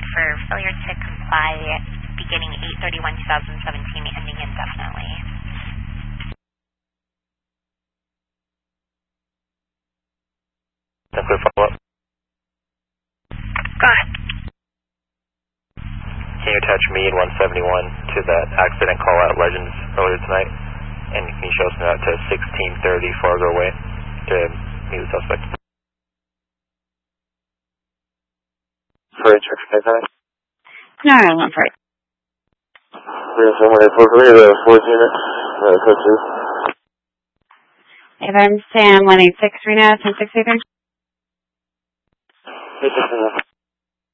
for failure to comply beginning 8/31/2017, ending indefinitely. A quick follow-up. Go ahead. Can you attach me and 171 to that accident call out Legends earlier tonight? And can you show us that to 1630 Fargo Way to meet the suspect? For a check, okay? No, I went for it. We're somewhere for the 4th unit. Code 2. If I'm Sam 186 right now, 1063. 869.